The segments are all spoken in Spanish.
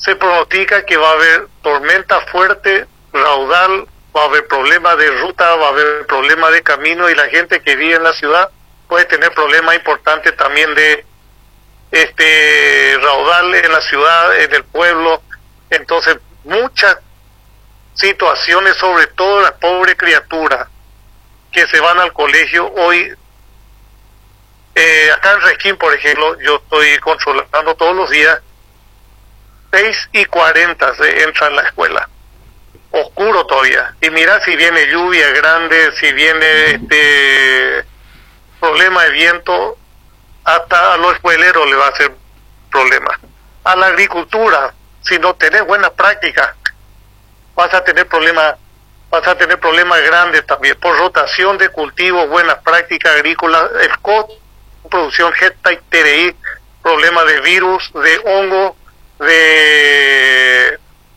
se pronostica que va a haber tormenta fuerte, raudal, va a haber problemas de ruta, va a haber problemas de camino, y la gente que vive en la ciudad puede tener problemas importantes también de raudal en la ciudad, en el pueblo. Entonces, muchas situaciones, sobre todo las pobres criaturas que se van al colegio hoy. Acá en Resquín, por ejemplo, yo estoy controlando todos los días, 6:40 se entra en la escuela, oscuro todavía, y mira si viene lluvia grande, si viene problema de viento, hasta a los escueleros le va a hacer problema. A la agricultura, si no tenés buenas prácticas, vas a tener problemas grandes también, por rotación de cultivos, buenas prácticas agrícolas, el costo de producción gesta y TRI, problemas de virus, de hongo, de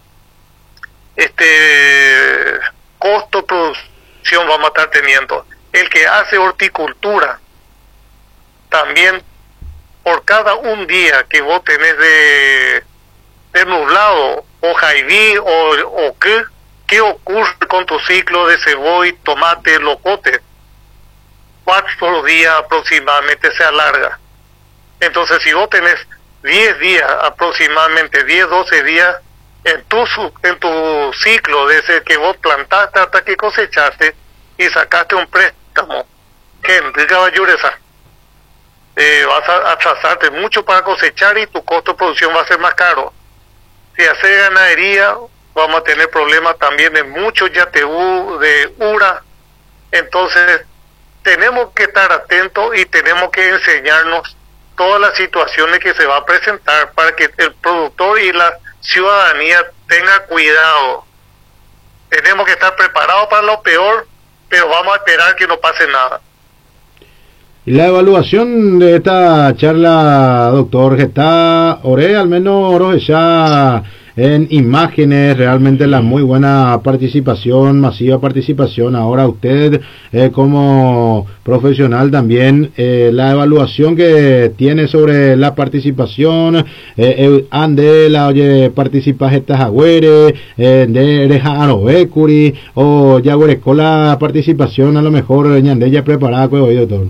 costo de producción vamos a estar teniendo. El que hace horticultura, también por cada un día que vos tenés de nublado o jaiví o ¿qué ocurre con tu ciclo de cebolla, tomate, locote? 4 días aproximadamente se alarga. Entonces, si vos tenés 10 días, aproximadamente 10, 12 días, en tu ciclo desde que vos plantaste hasta que cosechaste y sacaste un préstamo, gente, caballureza, vas a atrasarte mucho para cosechar y tu costo de producción va a ser más caro. Si haces ganadería, vamos a tener problemas también de muchos YTU, de URA. Entonces, tenemos que estar atentos y tenemos que enseñarnos todas las situaciones que se va a presentar para que el productor y la ciudadanía tenga cuidado. Tenemos que estar preparados para lo peor, pero vamos a esperar que no pase nada. Y la evaluación de esta charla, doctor, que está, oré al menos oro ya en imágenes, realmente la muy buena participación, masiva participación. Ahora usted como profesional también, la evaluación que tiene sobre la participación, ande la oye participas estas agüere, de reja anovecuri, o ya con la participación a lo mejor ñande ya preparada con hoy, doctor.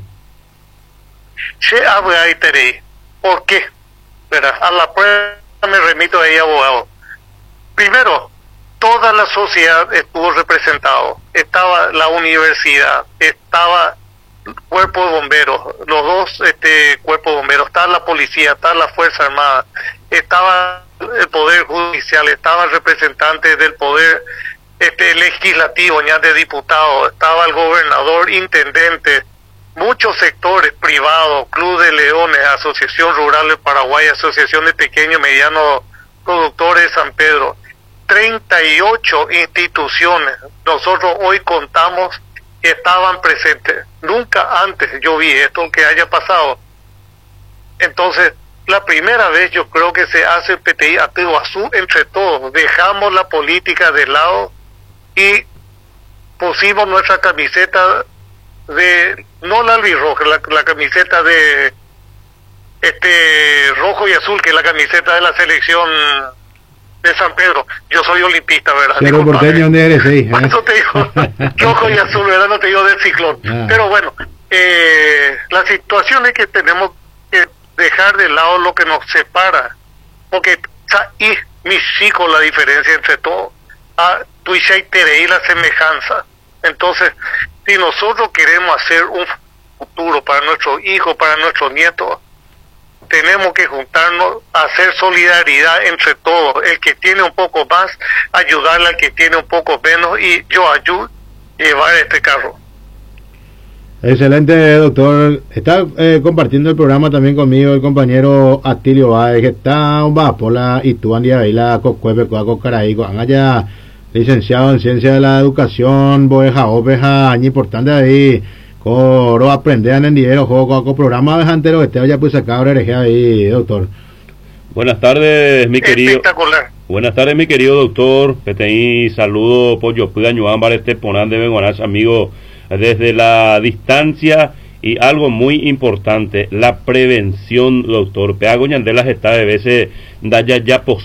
¿Por qué? A la prueba me remito ahí, abogado. Primero, toda la sociedad estuvo representado. Estaba la universidad, estaba el cuerpo de bomberos, los dos cuerpos de bomberos, estaba la policía, estaba la Fuerza Armada, estaba el Poder Judicial, estaban representantes del Poder Legislativo, ya de diputados, estaba el gobernador, intendente, muchos sectores privados, Club de Leones, Asociación Rural de Paraguay, Asociación de Pequeños y Medianos Productores de San Pedro, 38 instituciones. Nosotros hoy contamos que estaban presentes. Nunca antes yo vi esto que haya pasado. Entonces, la primera vez yo creo que se hace el PTI a Tiguazú entre todos. Dejamos la política de lado y pusimos nuestra camiseta de, no la albirroja, la camiseta de rojo y azul, que es la camiseta de la selección de San Pedro. Yo soy olimpista, ¿verdad? Pero porteño, ¿dónde eres? Sí, por eso te digo rojo y azul, ¿verdad? No te digo del ciclón. Pero bueno, la situación es que tenemos que dejar de lado lo que nos separa, porque y mi chico la diferencia entre todo, tú y la semejanza. Entonces, si nosotros queremos hacer un futuro para nuestros hijos, para nuestros nietos, tenemos que juntarnos, hacer solidaridad entre todos. El que tiene un poco más, ayudarle al que tiene un poco menos, y yo ayudo a llevar este carro. Excelente, doctor. Está compartiendo el programa también conmigo el compañero Atilio Báez, que está un vapola y tú andia ahí la cocuepe con caraí, con allá licenciado en Ciencia de la Educación, boeja oveja, año importante ahí. Coro aprender a entender juego con programa entero este ya pues acá ahí, doctor. Buenas tardes, mi querido. Espectacular. Buenas tardes, mi querido doctor. PTI, saludo por yo pude Ámbar Ponan de Benguanás, amigo, desde la distancia, y algo muy importante, la prevención, doctor. Peago ñandelas está de veces da ya